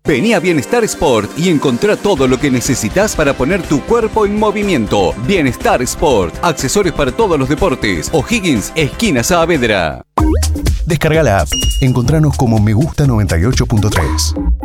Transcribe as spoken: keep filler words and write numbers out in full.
Vení a Bienestar Sport y encontrá todo lo que necesitas para poner tu cuerpo en movimiento. Bienestar Sport, accesorios para todos los deportes. O'Higgins, esquina Saavedra. Descarga la app. Encontranos como Me Gusta noventa y ocho punto tres.